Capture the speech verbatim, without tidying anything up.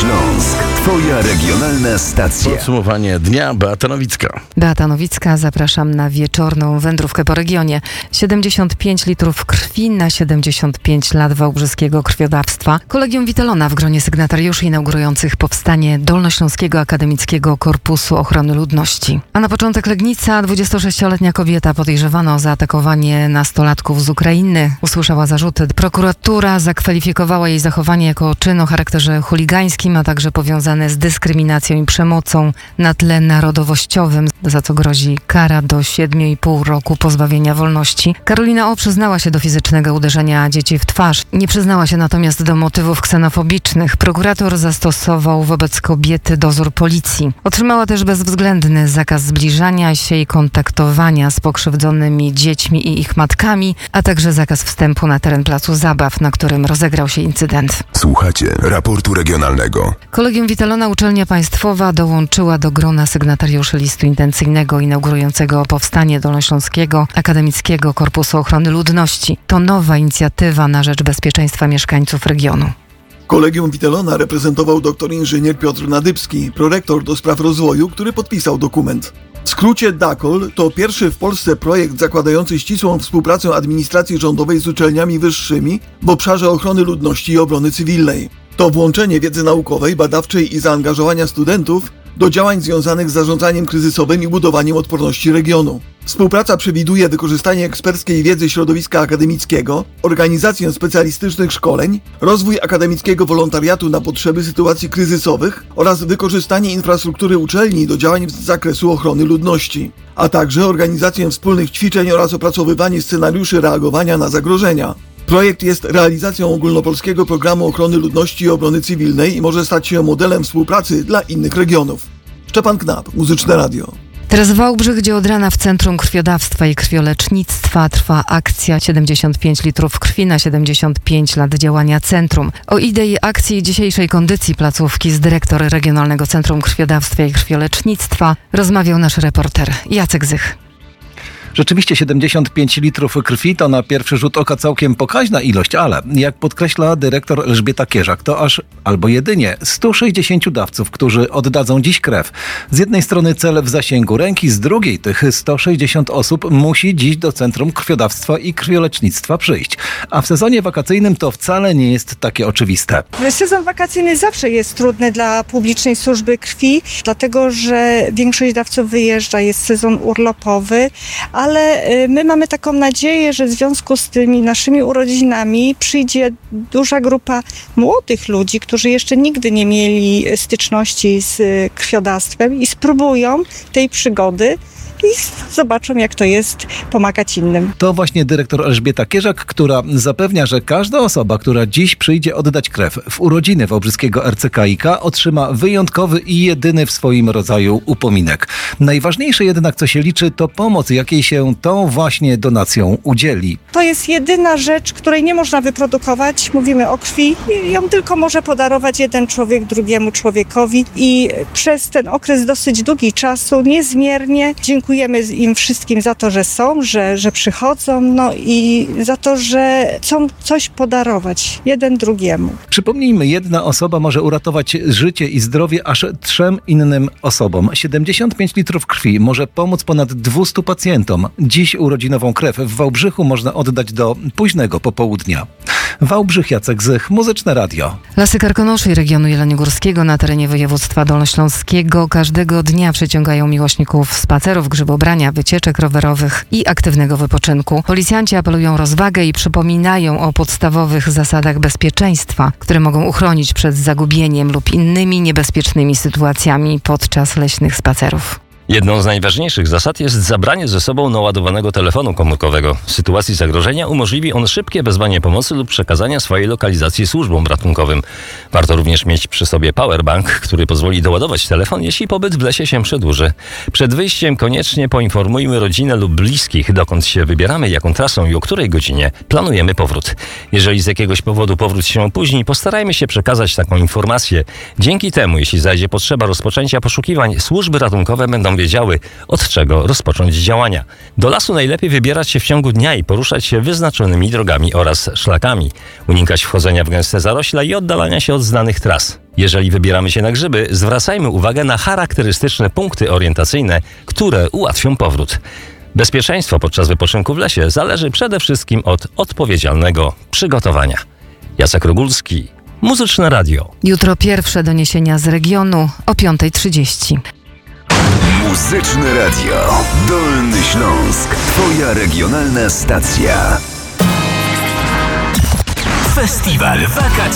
Śląsk. Twoja regionalna stacja. Podsumowanie dnia. Beata Nowicka. Beata Nowicka, zapraszam na wieczorną wędrówkę po regionie. siedemdziesiąt pięć litrów krwi na siedemdziesiąt pięć lat wałbrzyskiego krwiodawstwa. Kolegium Witelona w gronie sygnatariuszy inaugurujących powstanie Dolnośląskiego Akademickiego Korpusu Ochrony Ludności. A na początek Legnica, dwudziestosześcioletnia kobieta podejrzewana o zaatakowanie nastolatków z Ukrainy usłyszała zarzuty. Prokuratura zakwalifikowała jej zachowanie jako czyn o charakterze chuligańskim, a także powiązane z dyskryminacją i przemocą na tle narodowościowym, za co grozi kara do siedmiu i pół roku pozbawienia wolności. Karolina O. przyznała się do fizycznego uderzenia dzieci w twarz. Nie przyznała się natomiast do motywów ksenofobicznych. Prokurator zastosował wobec kobiety dozór policji. Otrzymała też bezwzględny zakaz zbliżania się i kontaktowania z pokrzywdzonymi dziećmi i ich matkami, a także zakaz wstępu na teren placu zabaw, na którym rozegrał się incydent. Słuchacie raportu regionalnego. Kolegium Witelona, uczelnia państwowa, dołączyła do grona sygnatariuszy listu intencyjnego inaugurującego powstanie Dolnośląskiego Akademickiego Korpusu Ochrony Ludności. To nowa inicjatywa na rzecz bezpieczeństwa mieszkańców regionu. Kolegium Witelona reprezentował doktor inżynier Piotr Nadybski, prorektor do spraw rozwoju, który podpisał dokument. W skrócie DAKOL to pierwszy w Polsce projekt zakładający ścisłą współpracę administracji rządowej z uczelniami wyższymi w obszarze ochrony ludności i obrony cywilnej. To włączenie wiedzy naukowej, badawczej i zaangażowania studentów do działań związanych z zarządzaniem kryzysowym i budowaniem odporności regionu. Współpraca przewiduje wykorzystanie eksperckiej wiedzy środowiska akademickiego, organizację specjalistycznych szkoleń, rozwój akademickiego wolontariatu na potrzeby sytuacji kryzysowych oraz wykorzystanie infrastruktury uczelni do działań z zakresu ochrony ludności, a także organizację wspólnych ćwiczeń oraz opracowywanie scenariuszy reagowania na zagrożenia. Projekt jest realizacją ogólnopolskiego programu ochrony ludności i obrony cywilnej i może stać się modelem współpracy dla innych regionów. Szczepan Knap, Muzyczne Radio. Teraz w Wałbrzych, gdzie od rana w Centrum Krwiodawstwa i Krwiolecznictwa trwa akcja siedemdziesiąt pięć litrów krwi na siedemdziesiąt pięć lat działania centrum. O idei akcji i dzisiejszej kondycji placówki z dyrektor Regionalnego Centrum Krwiodawstwa i Krwiolecznictwa rozmawiał nasz reporter Jacek Zych. Rzeczywiście siedemdziesiąt pięć litrów krwi to na pierwszy rzut oka całkiem pokaźna ilość, ale jak podkreśla dyrektor Elżbieta Kierzak, to aż albo jedynie sto sześćdziesięciu dawców, którzy oddadzą dziś krew. Z jednej strony cel w zasięgu ręki, z drugiej tych sto sześćdziesiąt osób musi dziś do Centrum Krwiodawstwa i Krwiolecznictwa przyjść. A w sezonie wakacyjnym to wcale nie jest takie oczywiste. Sezon wakacyjny zawsze jest trudny dla publicznej służby krwi, dlatego że większość dawców wyjeżdża, jest sezon urlopowy, a ale my mamy taką nadzieję, że w związku z tymi naszymi urodzinami przyjdzie duża grupa młodych ludzi, którzy jeszcze nigdy nie mieli styczności z krwiodawstwem i spróbują tej przygody i zobaczą, jak to jest pomagać innym. To właśnie dyrektor Elżbieta Kierzak, która zapewnia, że każda osoba, która dziś przyjdzie oddać krew w urodziny wałbrzyskiego R C K I K, otrzyma wyjątkowy i jedyny w swoim rodzaju upominek. Najważniejsze jednak, co się liczy, to pomoc, jakiej się tą właśnie donacją udzieli. To jest jedyna rzecz, której nie można wyprodukować. Mówimy o krwi. Ją tylko może podarować jeden człowiek drugiemu człowiekowi i przez ten okres dosyć długi czasu niezmiernie dziękujemy im wszystkim za to, że są, że, że przychodzą, no i za to, że chcą coś podarować jeden drugiemu. Przypomnijmy, jedna osoba może uratować życie i zdrowie aż trzem innym osobom. siedemdziesiąt pięć litrów krwi może pomóc ponad dwustu pacjentom. Dziś urodzinową krew w Wałbrzychu można oddać do późnego popołudnia. Wałbrzych, Jacek Zych, Muzyczne Radio. Lasy Karkonoszy i regionu jeleniogórskiego na terenie województwa dolnośląskiego każdego dnia przyciągają miłośników spacerów, grzybobrania, wycieczek rowerowych i aktywnego wypoczynku. Policjanci apelują o rozwagę i przypominają o podstawowych zasadach bezpieczeństwa, które mogą uchronić przed zagubieniem lub innymi niebezpiecznymi sytuacjami podczas leśnych spacerów. Jedną z najważniejszych zasad jest zabranie ze sobą naładowanego telefonu komórkowego. W sytuacji zagrożenia umożliwi on szybkie wezwanie pomocy lub przekazania swojej lokalizacji służbom ratunkowym. Warto również mieć przy sobie powerbank, który pozwoli doładować telefon, jeśli pobyt w lesie się przedłuży. Przed wyjściem koniecznie poinformujmy rodzinę lub bliskich, dokąd się wybieramy, jaką trasą i o której godzinie planujemy powrót. Jeżeli z jakiegoś powodu powrót się opóźni, postarajmy się przekazać taką informację. Dzięki temu, jeśli zajdzie potrzeba rozpoczęcia poszukiwań, służby ratunkowe będą będą wiedziały, od czego rozpocząć działania. Do lasu najlepiej wybierać się w ciągu dnia i poruszać się wyznaczonymi drogami oraz szlakami. Unikać wchodzenia w gęste zarośla i oddalania się od znanych tras. Jeżeli wybieramy się na grzyby, zwracajmy uwagę na charakterystyczne punkty orientacyjne, które ułatwią powrót. Bezpieczeństwo podczas wypoczynku w lesie zależy przede wszystkim od odpowiedzialnego przygotowania. Jacek Rogulski, Muzyczne Radio. Jutro pierwsze doniesienia z regionu o piąta trzydzieści. Muzyczne Radio. Dolny Śląsk. Twoja regionalna stacja. Festiwal wakacji.